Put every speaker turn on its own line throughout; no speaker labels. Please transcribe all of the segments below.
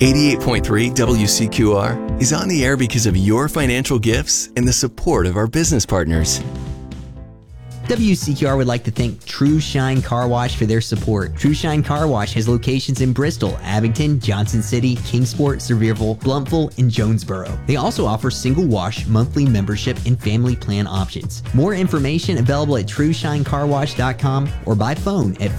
88.3 WCQR is on the air because of your financial gifts and the support of our business partners.
WCQR would like to thank True Shine Car Wash for their support. True Shine Car Wash has locations in Bristol, Abington, Johnson City, Kingsport, Sevierville, Blountville, and Jonesboro. They also offer single wash, monthly membership, and family plan options. More information available at TrueShineCarWash.com or by phone at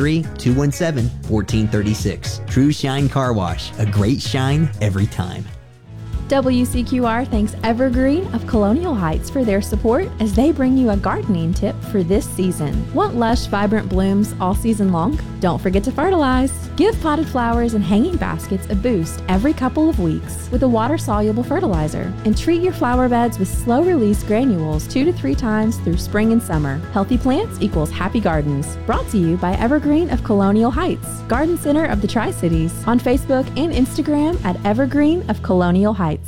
423-217-1436. True Shine Car Wash, a great shine every time.
WCQR thanks Evergreen of Colonial Heights for their support as they bring you a gardening tip for this season. Want lush, vibrant blooms all season long? Don't forget to fertilize. Give potted flowers and hanging baskets a boost every couple of weeks with a water-soluble fertilizer. And treat your flower beds with slow-release granules 2 to 3 times through spring and summer. Healthy plants equals happy gardens. Brought to you by Evergreen of Colonial Heights, Garden Center of the Tri-Cities, on Facebook and Instagram at Evergreen of Colonial Heights.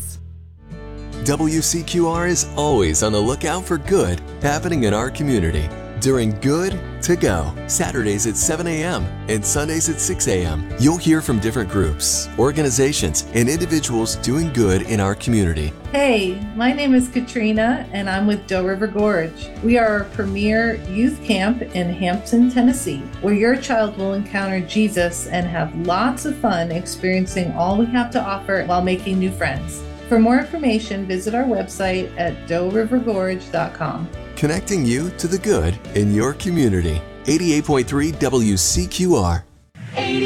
WCQR is always on the lookout for good happening in our community during Good to Go, Saturdays at 7 a.m. and Sundays at 6 a.m. You'll hear from different groups, organizations, and individuals doing good in our community.
Hey, my name is Katrina, and I'm with Doe River Gorge. We are a premier youth camp in Hampton, Tennessee, where your child will encounter Jesus and have lots of fun experiencing all we have to offer while making new friends. For more information, visit our website at doerivergorge.com.
Connecting you to the good in your community. 88.3 WCQR.